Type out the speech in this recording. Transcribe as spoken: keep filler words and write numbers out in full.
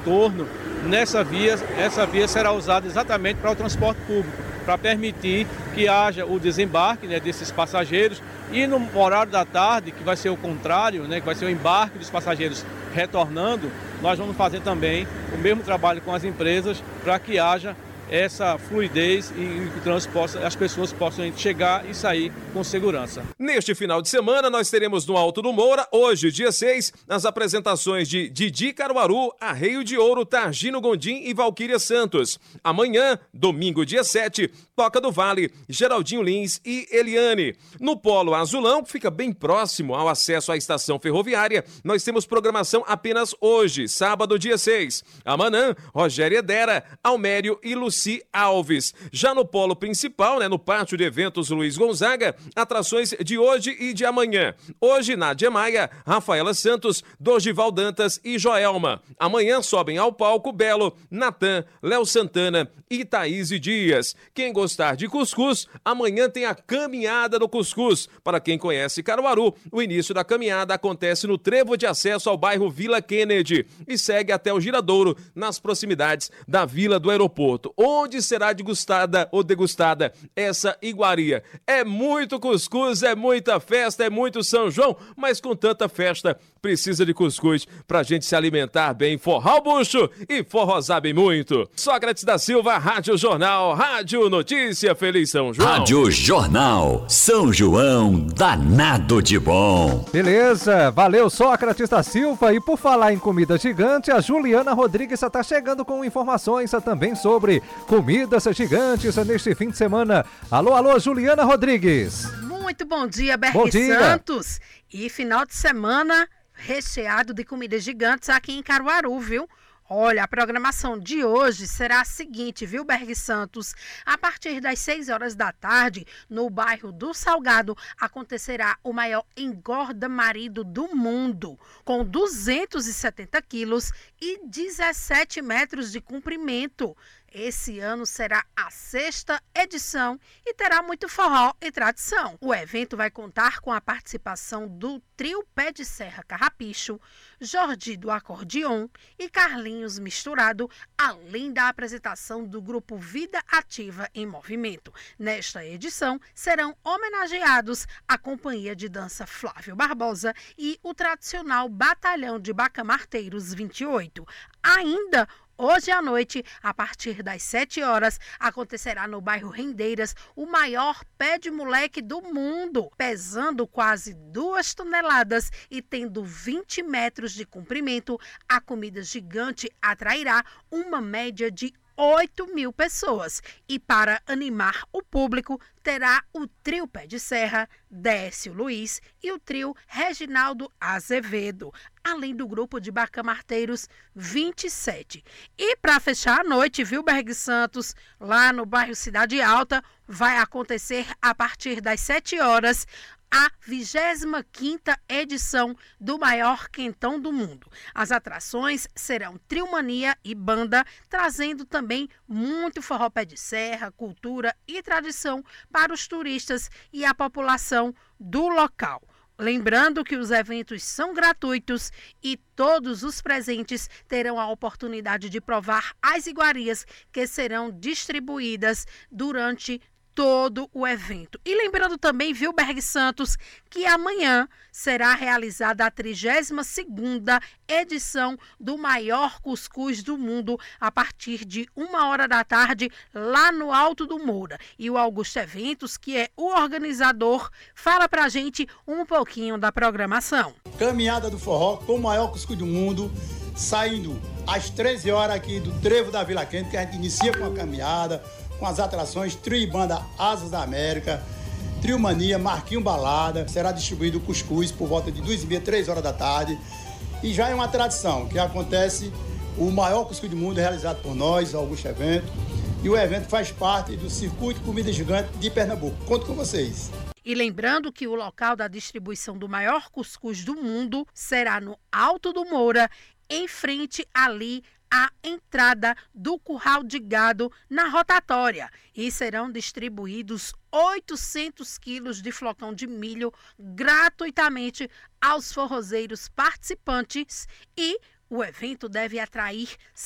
entorno, nessa via, essa via será usada exatamente para o transporte público, para permitir que haja o desembarque, né, desses passageiros, e no horário da tarde, que vai ser o contrário, né, que vai ser o embarque dos passageiros retornando, nós vamos fazer também o mesmo trabalho com as empresas para que haja essa fluidez e que o trânsito possa, as pessoas possam chegar e sair com segurança. Neste final de semana, nós teremos no Alto do Moura, hoje, dia seis, as apresentações de Didi Caruaru, Arreio de Ouro, Targino Gondim e Valquíria Santos. Amanhã, domingo, dia sete, Toca do Vale, Geraldinho Lins e Eliane. No Polo Azulão, que fica bem próximo ao acesso à estação ferroviária, nós temos programação apenas hoje, sábado, dia seis. Amanhã, Rogério Edera, Almério e Luci Alves. Já no polo principal, né, no pátio de eventos Luiz Gonzaga, atrações de hoje e de amanhã. Hoje, Nádia Maia, Rafaela Santos, Dorival Dantas e Joelma. Amanhã sobem ao palco Belo, Natan, Léo Santana e Thaís Dias. Quem gostar de cuscuz, amanhã tem a Caminhada do Cuscuz. Para quem conhece Caruaru, o início da caminhada acontece no trevo de acesso ao bairro Vila Kennedy e segue até o Giradouro, nas proximidades da Vila do Aeroporto. Onde será degustada ou degustada essa iguaria? É muito cuscuz, é muita festa, é muito São João, mas com tanta festa precisa de cuscuz pra gente se alimentar bem, forrar o bucho e forrosar bem muito. Sócrates da Silva, Rádio Jornal, Rádio Notícia, Feliz São João. Rádio Jornal, São João, danado de bom. Beleza, valeu Sócrates da Silva. E por falar em comida gigante, a Juliana Rodrigues está chegando com informações também sobre comidas gigantes neste fim de semana. Alô, alô, Juliana Rodrigues. Muito bom dia, Berg Santos. E final de semana recheado de comidas gigantes aqui em Caruaru, viu? Olha, a programação de hoje será a seguinte, viu, Berg Santos? A partir das seis horas da tarde, no bairro do Salgado, acontecerá o maior engorda marido do mundo, com duzentos e setenta quilos e dezessete metros de comprimento. Esse ano será a sexta edição e terá muito forró e tradição. O evento vai contar com a participação do Trio Pé de Serra Carrapicho, Jordi do Acordeon e Carlinhos Misturado, além da apresentação do grupo Vida Ativa em Movimento. Nesta edição, serão homenageados a Companhia de Dança Flávio Barbosa e o tradicional Batalhão de Bacamarteiros vinte e oito. Ainda hoje à noite, a partir das sete horas, acontecerá no bairro Rendeiras o maior pé de moleque do mundo, pesando quase duas toneladas e tendo vinte metros de comprimento. A comida gigante atrairá uma média de oito mil pessoas. E para animar o público, terá o Trio Pé de Serra, Décio Luiz e o Trio Reginaldo Azevedo, além do grupo de Bacamarteiros vinte e sete. E para fechar a noite, viu, Berg Santos, lá no bairro Cidade Alta, vai acontecer a partir das sete horas a vigésima quinta edição do maior quentão do mundo. As atrações serão Trio Mania e banda, trazendo também muito forró pé de serra, cultura e tradição para os turistas e a população do local. Lembrando que os eventos são gratuitos e todos os presentes terão a oportunidade de provar as iguarias que serão distribuídas durante todo o evento. E lembrando também, viu, Berg Santos, que amanhã será realizada a trigésima segunda edição do maior cuscuz do mundo, a partir de uma hora da tarde, lá no Alto do Moura. E o Augusto Eventos, que é o organizador, fala pra gente um pouquinho da programação. Caminhada do Forró com o maior cuscuz do mundo, saindo às treze horas aqui do Trevo da Vila Quente, que a gente inicia com a caminhada, com as atrações Trio e Banda Asas da América, Trio Mania, Marquinho Balada. Será distribuído o cuscuz por volta de duas e meia, três horas da tarde. E já é uma tradição que acontece o maior cuscuz do mundo realizado por nós, Augusto Evento. E o evento faz parte do Circuito Comida Gigante de Pernambuco. Conto com vocês. E lembrando que o local da distribuição do maior cuscuz do mundo será no Alto do Moura, em frente ali a entrada do curral de gado na rotatória, e serão distribuídos oitocentos quilos de flocão de milho gratuitamente aos forrozeiros participantes e O evento deve atrair